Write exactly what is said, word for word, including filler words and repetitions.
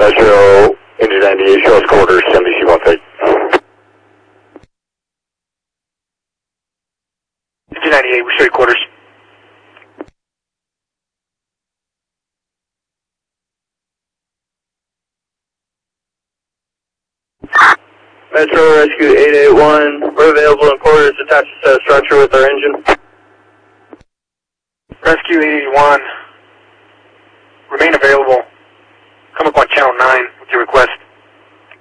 Metro, Engine ninety-eight, show us quarters, seventy C one fake. Engine ninety-eight, we show you quarters. Metro Rescue eight eight one, we're available in quarters attached to the structure with our engine. Rescue eight eight one.